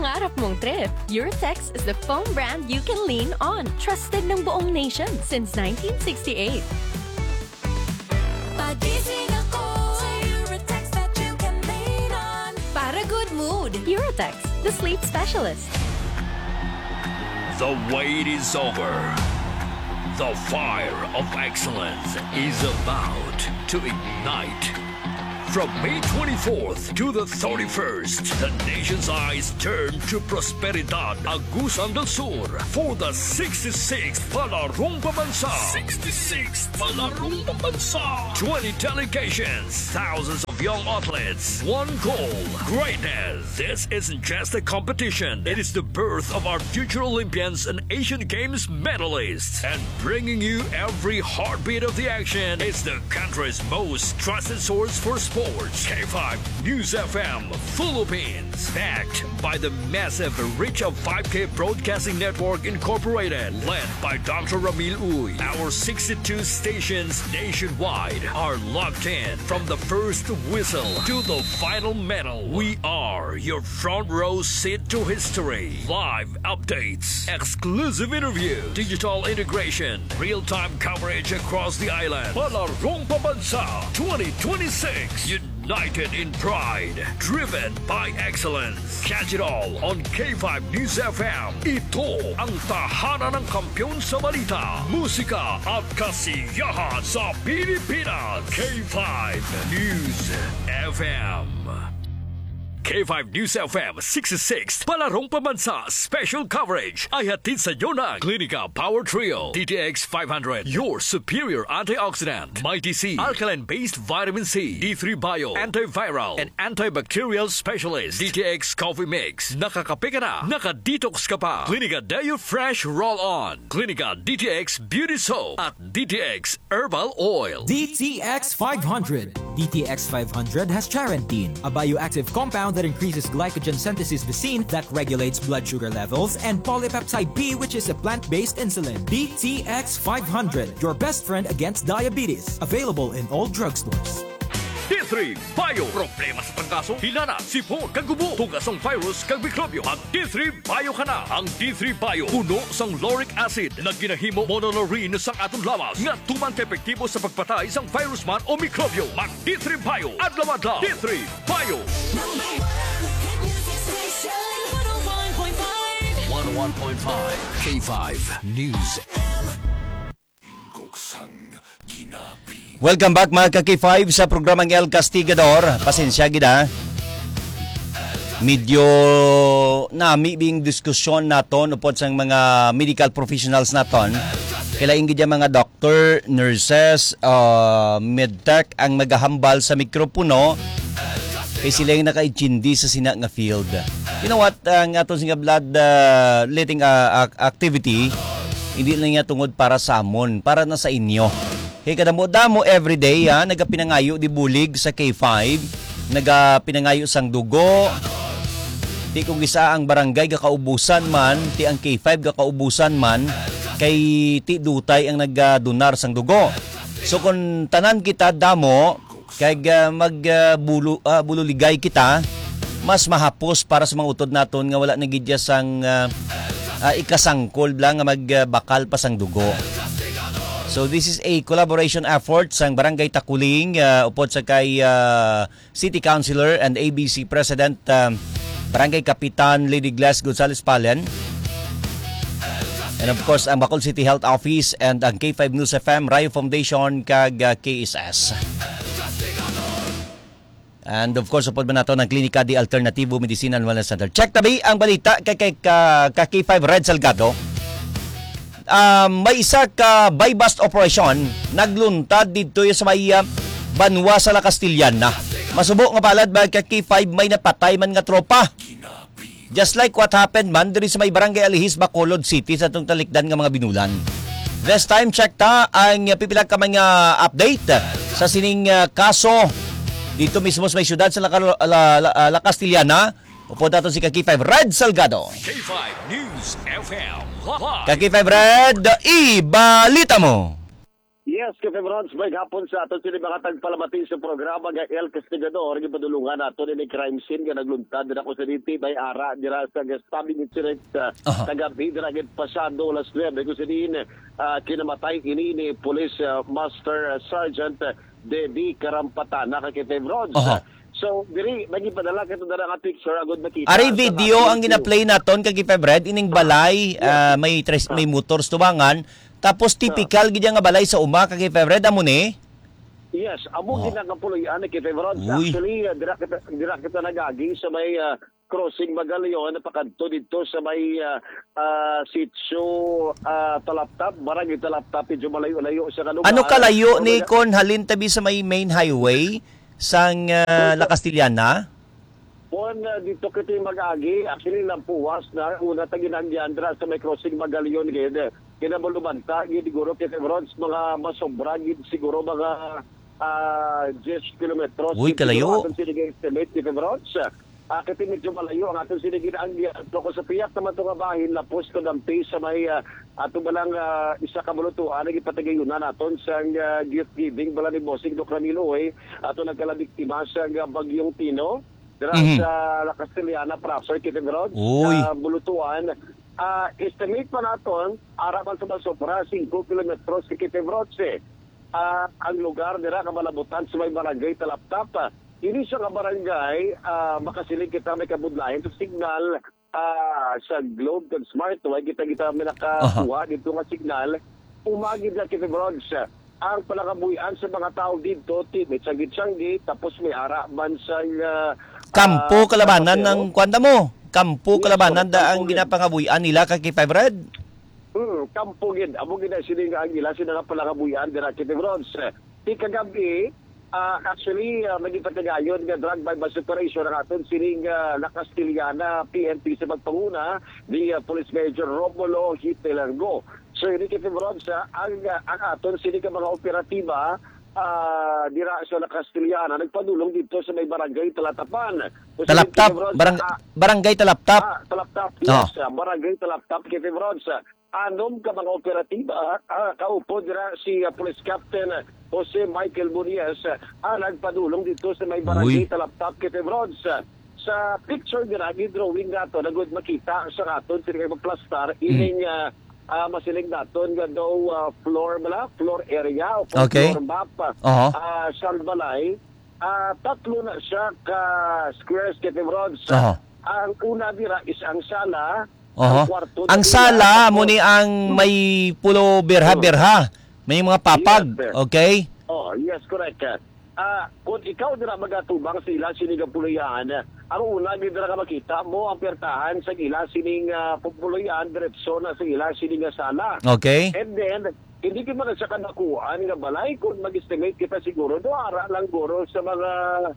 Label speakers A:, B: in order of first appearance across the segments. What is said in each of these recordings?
A: pangarap mong trip, Eurotex is the foam brand you can lean on. Trusted ng buong nation since 1968.
B: Pagising ako sa Eurotex that you can lean on.
A: Para good mood, Eurotex, the sleep specialist.
C: The wait is over. The fire of excellence is about to ignite. From May 24th to the 31st, the nation's eyes turn to Prosperidad Agusan del Sur for the 66th Palarong Pambansa. 66th Palarong Pambansa. 20 delegations, thousands of young athletes, one goal, greatness. This isn't just a competition. It is the birth of our future Olympians and Asian Games medalists. And bringing you every heartbeat of the action is the country's most trusted source for sports. K5 News FM Philippines, backed by the massive reach of 5K Broadcasting Network Incorporated, led by Dr. Ramil Uy. Our 62 stations nationwide are locked in from the first whistle to the final medal. We are your front row seat to history. Live updates, exclusive interview, digital integration, real-time coverage across the island. Palarong Pambansa 2026. United in pride, driven by excellence. Catch it all on K5 News FM. Ito ang tahanan ng kampiyon sa balita, musika at kasiyahan sa Pilipinas. K5 News FM. K5 News FM 66 Palarong Pambansa Special Coverage ay hatid sa iyo ng Clinica Power Trio DTX 500, your superior antioxidant, Mighty C, alkaline-based vitamin C, D3 Bio, antiviral and antibacterial specialist, DTX Coffee Mix. Nakakape ka na, nakadetox ka pa. Clinica Deo Fresh Roll-On, Clinica DTX Beauty Soap at DTX Herbal Oil.
D: DTX 500. DTX 500 has charantine, a bioactive compound that increases glycogen synthesis vacine that regulates blood sugar levels, and polypeptide B, which is a plant-based insulin. DTX 500, your best friend against diabetes. Available in all drugstores.
C: D3 Bio. Problema sa pangkaso, hinana, sipon, kagubo, tugasong virus, kag mikrobyo. Mag D3 Bio ka na. Ang D3 Bio, puno sang lauric acid na ginahimo monolaurin sang atong lawas nga tuman ka-epektibo sa pagpatay sang virus man o mikrobyo. Mag D3 Bio. Adlaw-adlaw. D3 Bio. 101.5 K5 News.
E: Welcome back mga ka-K5 sa programang El Castigador. Pasensya gida. Medyo nami bing diskusyon naton upod sang mga medical professionals naton. Kailaing gid mga doctor, nurses, medtech ang magahambal sa mikropono kay sila yung naka-intindi sa sina nga field. You know what, ang aton singa blood letting activity hindi lang niya tungod para sa amon, para na sa inyo. Kaya kadamo-damo everyday nagapinangayo di bulig sa K5, nagapinangayo sang dugo. Ti kung isa ang barangay kakaubusan man, ti ang K5 kakaubusan man, kay ti dutay ang nagdonar sang dugo. So kung tanan kita damo, kay bululigay kita, mas mahapos para sa mga utod naton nga wala nagidya sang ikasangkol lang nga magbakal pa sang dugo. So this is a collaboration effort sang Barangay Takuling upod sa kay City Councilor and ABC President Barangay Kapitan Lady Glass Gonzales Palen. And of course ang Bacol City Health Office and ang K5 News FM, Rayo Foundation kag KSS. And of course upod man nato ng Klinika de Alternativo Medicine and Wellness Center. Check tabi ang balita kay K5 Red Salgado. May isa ka buy-bust operation nagluntad dito sa may Banwa sa La Castillana. Masubo nga palad ba kay K5 may napatay man nga tropa. Just like what happened man diri sa may Barangay Alihis, Bacolod City sa itong talikdan nga mga binulan. This time check ta ang pipila ka mga update sa sining kaso dito mismo sa may syudad sa La Castillana. Upo natin si K5 Red Salgado.
C: K5 News FM.
E: K5 Red, ibalita mo.
F: Yes, Cafe Bronx, may hapon sa ato sila mga tagpalamati sa programa ng El Castigador, gipadulungan nato ni crime scene nga nagluntad na ko sa diti may ara dira sa stabbing incident tagabi dira gid pasado las 9 ko sa din kinamatay ini ni Police Master Sergeant Debbie Karampatana kay Cafe Bronx. So, diri nagipadala kato dara nga picture agud makita.
E: Ari video ang gina-play naton kay Febred ining balay may motors tubangan. Tapos typical gid nga balay sa uma kay Febred amo ni.
F: Yes, amo ginagapuloy ani kay Febred. Actually, dira kita nagagi sa may crossing Magalion napakadto dito sa may sitio Talaptap, barangay Talaptap, medyo malayo-layo sa kalugar.
E: Ano kalayo ni kon halin tabi sa may main highway sang La Castellana?
F: Kung dito kita mag-agi, actually lampuwas na una taginan diyan dira sa may crossing Magalion gid. Kinabulumanta gid siguro kay Bronx mga masobra gid siguro mga 10 kilometros.
E: Uy, kalayo.
F: Atong sinigay estimate kay Bronx. Kasi medyo malayo ang atong sinigay ang ko sa piyak naman ito nga bahin lapos ko dampi sa may ato balang isa ka bulutuan nagipatagayunan naton sa gift giving bala ni Bossing Doc Ramilo ato nagkalabiktima sa bagyong Tino dira sa La Castellana proper kay Bronx bulutuan. Estimate pa naton araman sa sobra 5 kilometros kay Bronx ang lugar dira kamalabutan sa may barangay Talaptap. Ini sa barangay makasiling kita may kabudlayan to signal sa Globe and Smart kita may nakakuha dito nga signal umagid na kay Bronx ang palakabuyan sa mga tao dito timit sa gitsanggi tapos may ara man sa
E: kampo kalabanan ng kwanta mo. Kampo kalabanan da ang ginapangabuyan nila kay Febred.
F: Kampo gid amo gid sila ang ila sila nga palakabuyan dira kay Bronx. Di kagabi actually magipatagayon nga drug by mass operation ang aton sining La Castellana PNP sa pagpanguna ni Police Major Romulo Hitelargo. So ini kay Bronx ang aton sining mga operatiba dira sa La Castellana nagpadulong dito sa may barangay Talatapan.
E: Talaptap, barangay Talaptap.
F: Talaptap, yes. Barangay Talaptap kay Bronx. Anom ka mga operatiba kaupo dira si Police Captain Jose Michael Muniez nagpadulong dito sa may barangay Talaptap kay Bronx. Sa picture dira gidrawing nato nagud makita sa aton sila magplastar ining masiling naton nga daw floor area o floor map sa balay tatlo na siya ka squares kay Bronx. Ang una dira is ang sala ang kwarto
E: ang sala mo ni ang may pulo berha may mga papag okay
F: yes correct. Kung ikaw dira magatubang sa ila sining puluyan, ang una dira ka makita mo ang pertahan sa ila sining puluyan diretso na sa ila sining sala.
E: Okay.
F: And then hindi ka man sa kanakuan nga balay kung mag-estimate kita siguro do ara lang guro sa mga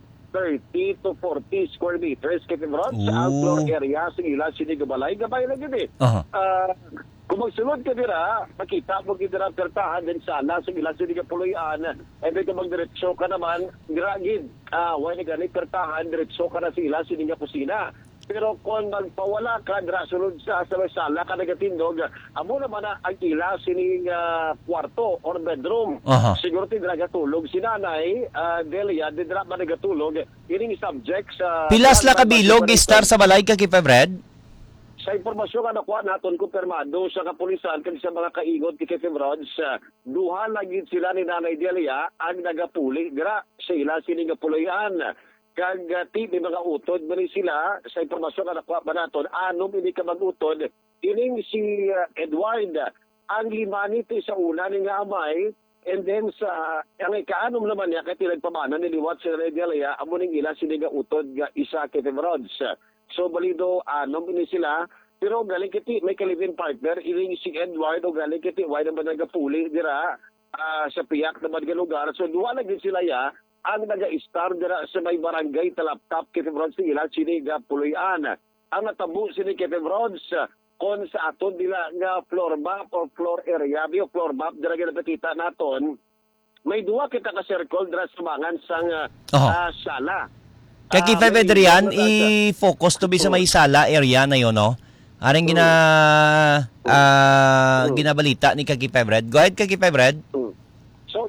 F: 30 to 40 square meters kay Bronx ang floor area sa ila sining balay gabay lang gid. Kung magsulod ka dira, makita mo dira pertahan din sana sa ila sining puluyan. And then kung magdiretso ka naman, dira gid wala gani pertahan diretso ka na sa ila sining kusina. Pero kung magpawala ka dira sulod sa may sala ka nagatindog, amo naman ang ila sining kwarto or bedroom. Siguro dira gatulog si nanay Delia dira man nagatulog ining subject sa
E: pilas la kabilog star sa balay kay Febred.
F: Sa impormasyon nga nakuha naton kumpirmado sa kapulisan kag sa mga kaingot kay Bronx, duha lagi sila ni Nanay Delia ang nagapuli dira sa ila sining puloyan. Kag may mga utod man sila sa impormasyon nga nakuha naton anom ini ka mag-utod ining si Edward ang lima nito sa una ni nga amay. And then sa ang ikaanom naman niya kay tinagpamana ni liwat si Nanay Delia amo ning ila sining utod nga isa kay Bronx. So balido anom ini sila pero galing kiti may kalibin partner iling si Edward o galing kiti why naman nagapuli dira sa piyak naman nga lugar. So duwa lagi sila ang naga-star dira sa may barangay Talaptap kay Bronx ila siniga puloyan. Ang natabo sini kay Bronx kon sa aton nila nga floor map or floor area o floor map dira ginapakita naton may duwa kita ka circle dira sa mangan sang sala.
E: Kay Febedrian, i-focus to be sa may sala area na yun, no? Aring ginabalita ni Kaki Febred. Go ahead, Kaki Febred.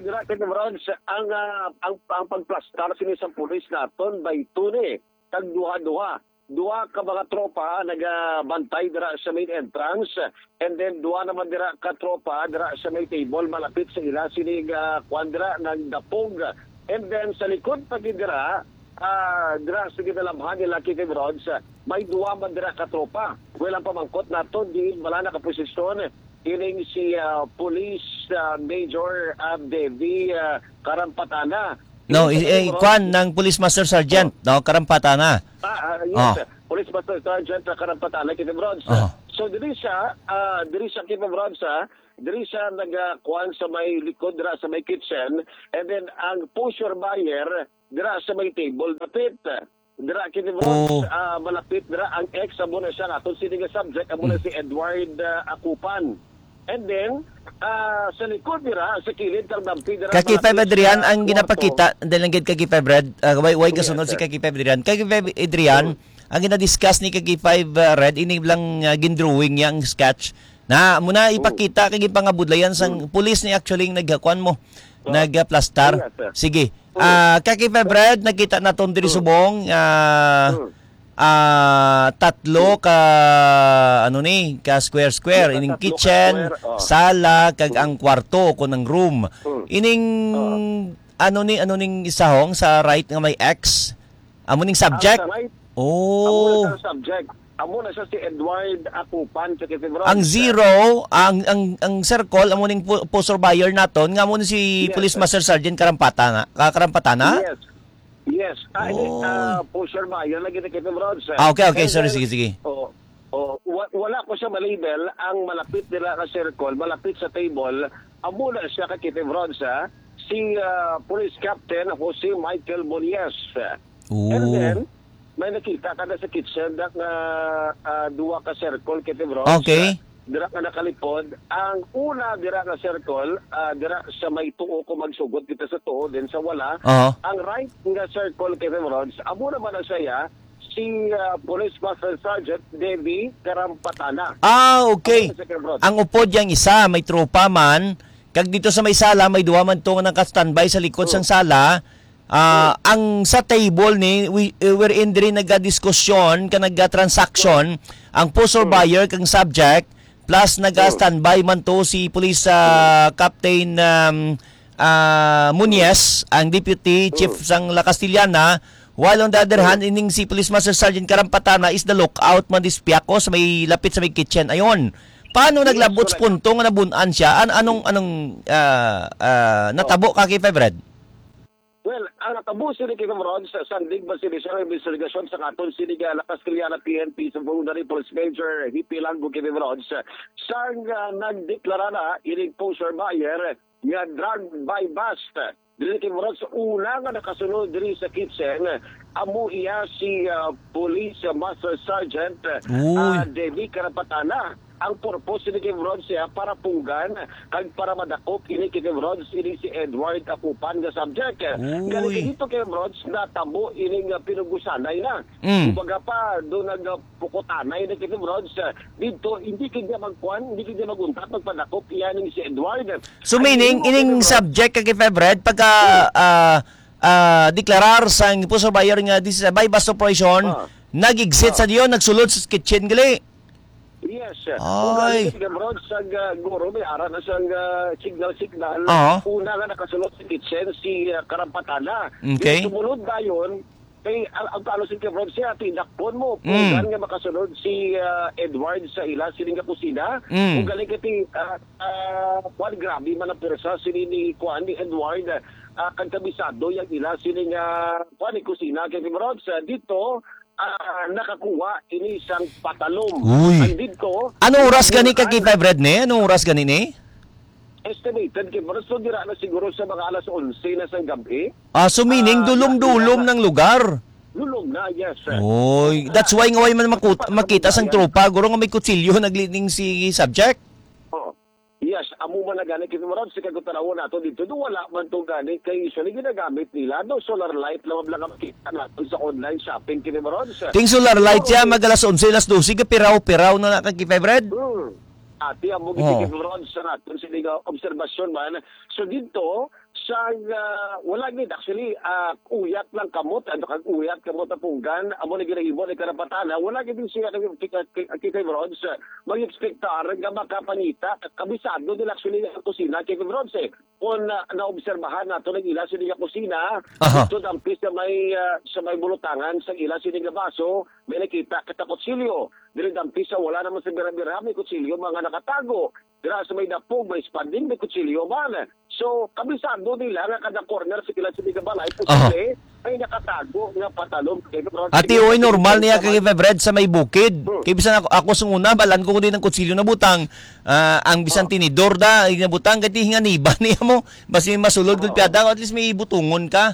F: dira kay Rods ang pagplastar sini sa pulis naton by tune tag duha-duha. Duha ka mga tropa nagabantay dira sa main entrance and then duha naman dira ka tropa dira sa may table malapit sa ila sini kwandra nagdapog. And then sa likod pa dira dira sa gidalabhan nila kay Rods may duha man dira ka tropa. Walang pamangkot nato di wala na ka posisyon. Ining si Police Major Devi Karampatana.
E: No, kwan ng Police Master Sergeant, no, Karampatana.
F: Yes, Police Master Sergeant Karampatana kay Rods. So diri siya kay Rods, diri siya nagkuan sa may likod dira sa may kitchen and then ang pusher buyer dira sa may table lapit. Dira kay Rods, malapit dira ang ex amo na siya aton sini nga subject amo na si Edward Akupan. And then, sa likod nila, sa kilid, kardampi nila.
E: Kakipay Adrian, ang ginapakita, dahil lang Kakipay Red, way kasunod si Kakipay Adrian. Kakipay Adrian, ang ginadiscuss ni Kakipay Red, ini lang gindrawing niya ang sketch, na muna ipakita, kagipangabudlayan sang pulis ni actually naghakuan mo, nagplastar. Sige. Kakipay Red, nakita na itong diri subong, tatlo ka ka square ining kitchen, sala kag ang kwarto kun ang room. Ining ano ning isahong sa right nga may X. Amo ning subject.
F: Amo na subject. Amo na siya si Edward Akupan sa Rods.
E: Ang zero, ang circle amo ning poster buyer naton nga amo ni si Police Master Sergeant Karampatana.
F: Yes. Pusher buyer lagi na kay Rods.
E: Okay. Sorry, sige.
F: Wala ko siya malabel ang malapit nila ka circle, malapit sa table. Amo na siya kay Rods, si Police Captain Jose Michael Monies. And then, may nakita ka na sa kitchen na duwa ka circle kay Rods.
E: Okay.
F: Dira ka nakalipod. Ang una dira ka circle, dira sa may tuo ko magsugot dito sa tuo, din sa wala. Ang right nga circle kay Rods, amo naman na siya, si Police Master Sergeant Devi Karampatana.
E: Okay. Ang upod yang isa, may tropa man, kag dito sa may sala, may duwa man to naka-standby sa likod sang sala. Ang sa table ni we're in din naga-diskusyon ka naga-transaction ang poster buyer kang subject plus naga-standby man to si Police Captain Munies, ang Deputy Chief sang La Castillana, while on the other hand ining si Police Master Sergeant Karampatana is the lookout man dispyako sa may lapit sa may kitchen. Ayon. Paano naglabot sa punto nga nabunan siya? Anong natabo ka kay Febred?
F: Well, ang natabo sila kay Rods sa Sandig Basili sa investigasyon sa katon siniga La Castillana PNP sa Voluntary Police Major Hippie Langgo kay Rods. Sang nagdeklara na ining poster buyer nga drug by bust. Dili kay Rods una nga nakasunod diri sa kitchen amo iya si Police Master Sergeant Devi Karampatana. Ang purpose ni Kim Rods siya para punggan kag para madakop ini kay Kim Rods ini si Edward Akupan nga subject. Galing dito kay Rods natabo ini nga pinugusanay na. Kumbaga pa do nagpukutanay ni Kim Rods dito hindi kanya magkuan, hindi kanya maguntat pagpadakop iyan ni si Edward.
E: So meaning ining subject kay Febred pagka deklarar sang poster buyer nga this is a by bust operation, nag-exit sa diyon, nagsulod sa kitchen gali.
F: Yes.
E: Ay.
F: Gamrod sa guro may ara na siyang signal. Una nga nakasunod sa kitchen si Karampatana.
E: Okay.
F: Sumunod ba yun? Kay ang talo si Gamrod siya tinakpon mo. Kung nga makasunod si Edward sa ila sining kusina. Kung galing kati kuan grabe man ang persa sini ni kuan ni Edward kag kabisado yang ila sining kuan ni kusina kay Gamrod sa dito. Nakakuha ini isang patalom. Andito.
E: Anong oras gani ka kay Febred ni? Anong oras gani ni?
F: Estimated kay Baraso dira na siguro sa mga alas 11 na sang gabi.
E: So meaning dulom-dulom ng lugar.
F: Dulom na, yes.
E: Oy, that's why nga way man makita sang tropa, guro nga may kutsilyo naglining si subject.
F: Yes, amo man na gani kay Marod sa kagutanaw nato dito. Do wala man to gani kay usually ginagamit nila no solar light lang makita natin sa online shopping kay Marod.
E: Ting solar light ya magalas 11 alas 12 ka piraw-piraw na kay Febred.
F: Ati amo gid kay Marod sa naton sila obserbasyon man. So dito siyang wala gid actually uyat lang kamot uyat kamot na punggan amo ni ginahimo ni karapatan wala gid siya kay Rods mag-expectar nga makapangita kabisado nila actually ang kusina kay Rods kung naobserbahan nato ng ila sini nga kusina ito dampis sa may bulutangan sa ila sini nga baso may nakita kita kutsilyo dili dampis sa wala naman sa bira-bira may kutsilyo mga nakatago dira sa may dapog may spanding may kutsilyo man so kabisado nila nga kada corner sa ila sini nga balay posible ay nakatago nga patalom kay Rods.
E: Ati oy normal niya kay Febred sa may bukid. Kay bisan ako sunguna balan ko din ng kutsilyo na butang ang bisan tinidor da nga butang kay hinga niba niya mo basi masulod gud piada at least may butungon ka.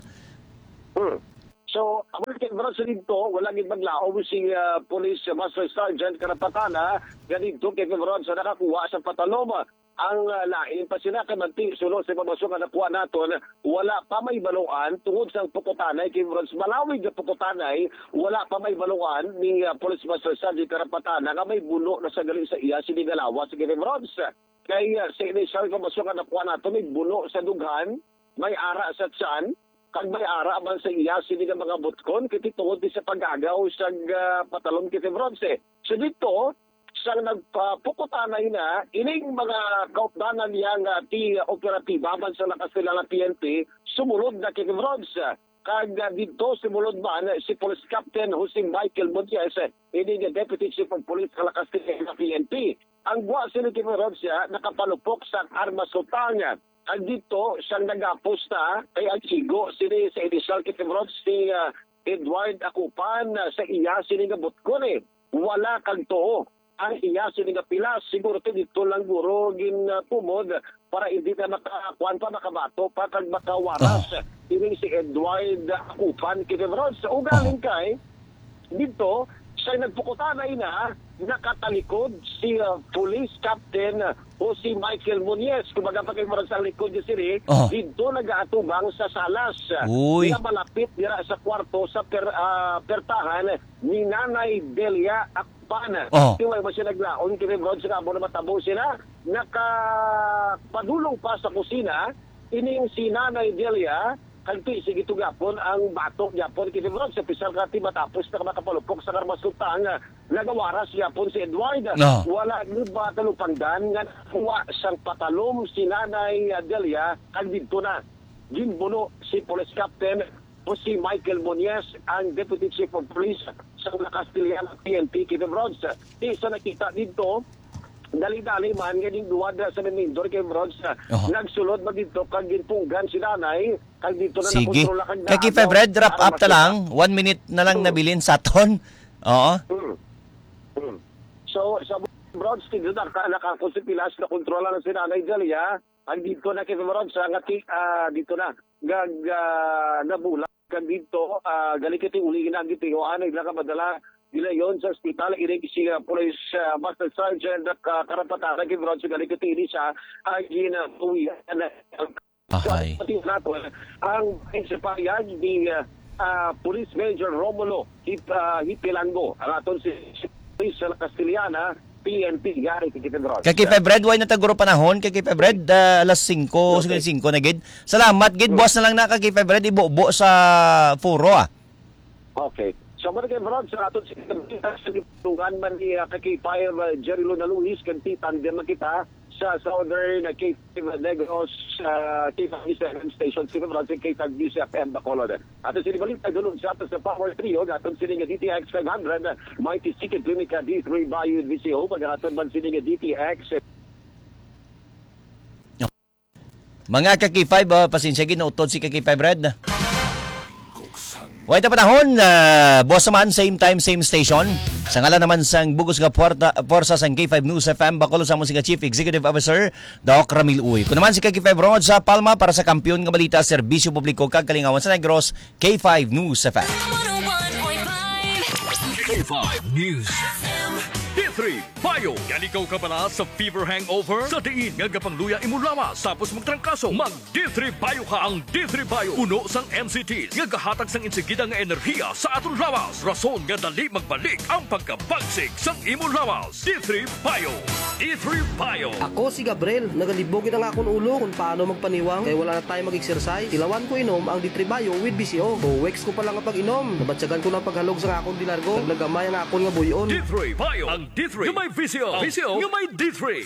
F: So, ang kay Rods dito wala gid maglaom si Police Master Sergeant Karapatana ganito kay Rods nakakuha sa patalom. Ang lain pa sila kay magting sulod sa pabasok na nakuha naton wala pa may baluan tungod sa pukutanay kay Rods malawig na pukutanay wala pa may baluan ni Police Master Sergeant Karapatana nga may buno na sa galing sa iya sinigalawa sa kay Rods kay sa initial pabasok na nakuha naton may buno sa dughan may ara sa tiyan kag may ara man sa iya siniga mga butkon kiti tungod sa pagagaw sa patalon kay Rods so dito sa nagpapukutanay na ining mga kaupdanan niya nga ti operatiba man sa lakas nila ng PNP sumulod na kay Rods kag dito sumulod man si Police Captain Jose Michael Montiel ini nga Deputy Chief of Police sa lakas nila ng PNP ang buwa sila kay Rods nakapalupok sa armas utang ang dito siyang nagapos na kay Alchigo sini sa initial kay Rods si Edward Akupan sa iya sini nga butkon wala kang to ang iya sini nga pila siguro dito lang guro gin pumod para hindi na makakuan pa makabato pa kag makawaras ini si Edward Akupan kay Rods ugaling kay dito siya nagpukutanay na nakatalikod si Police Captain o si Michael Muniez kumbaga pa kay Rods sa likod niya sini dito nagaatubang sa salas kaya malapit dira sa kwarto sa pertahan ni Nanay Delia Akpan may ba siya naglaon kay Rods sa abo na matabo sila nakapadulong pa sa kusina ining si Nanay Delia kanti sige tugapon ang batok yapon kay Rods sa pisal kati matapos na makapalupok sa karmasutang nagawaras yapon si Edward wala ni ba talupangdan nga kuha sang patalom si Nanay Delia kag dito na ginbuno si Police Captain o si Michael Muniez ang Deputy Chief of Police sa Castilian PNP kay Rods isa nakita dito dali-dali man ganing duwad sa Mindor kay Rods nagsulod ba dito kag ginpunggan si Nanay kag dito na nakontrola kag
E: kay Febred wrap up ta lang 1 minute na lang nabilin sa ton
F: so sa Rods dito nakakonsipilas na kontrola na si Nanay Delia ang dito na kay Rods dito na nabula kag dito galikiti uli na dito anay nakamadala dila yon sa ospital iring si Police Master Sergeant Karapatana kay Rods galikiti ini siya ginabuhi ang principalidad ni Police Major Romulo Hipilango ang aton si Police sa Castiliana PNP gari kay Rods
E: kay Febred way na taguro panahon kay Febred alas 5 na gid salamat gid boss na lang na kay Febred ibubo sa foro
F: okay. So, mga kay Rods, sa aton sa tungan man ni kay Fire Jerry Luna Luis, kanti tandem kita sa Southern Cape Negros K57 Station, si Rods, kay Tagdis FM Bacolod. Ato sinibalita doon sa ato sa Power Trio, aton sininga DTX 500, Mighty Secret Clinica D3 Bayou VCO, pag-aton man sininga DTX.
E: Mga kaki-5, pasensya ginautod si kaki-5 Red. Wait na panahon, boss naman, same time, same station. Sa ngalan naman sang bugos nga porsa sang K5 News FM, Bacolod sa musika Chief Executive Officer, Doc Ramil Uy. Kung naman si K5 Rods sa Palma para sa kampiyon nga balita, serbisyo publiko kag kalingawan sa Negros, K5 News FM.
B: 101.5
C: K5 News FM. D3 Bio. Yan ikaw ka pala sa fever hangover? Sa diin nga gapangluya imulawas tapos magtrangkaso. Mag D3 Bio ka. Ang D3 Bio uno sang MCTs nga gahatag sang insigida nga enerhiya sa aton lawas. Rason nga dali magbalik ang pagkabagsik sang imulawas. D3 Bio. D3 Bio.
G: Ako si Gabriel, nagalibogin ang akong ulo kung paano magpaniwang kaya wala na tayo mag-exercise. Tilawan ko inom ang D3 Bio with BCO. O weeks ko pa lang ang pag-inom. Nabatsagan ko ng paghalog sa akong dilargo. Naglagamay ang akong nga buyon.
C: D3 Bio. Ang D3 nga may VCO. VCO nga may D3.